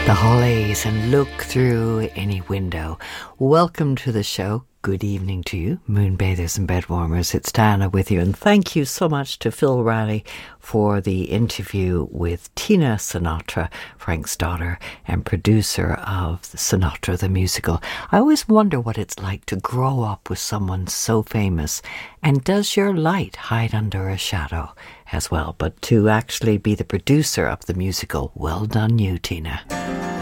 The Hollies and Look Through Any Window. Welcome to the show. Good evening to you, moonbathers and bedwarmers. It's Diana with you, and thank you so much to Phil Riley for the interview with Tina Sinatra, Frank's daughter and producer of Sinatra the Musical. I always wonder what it's like to grow up with someone so famous, and does your light hide under a shadow as well? But to actually be the producer of the musical, well done you, Tina.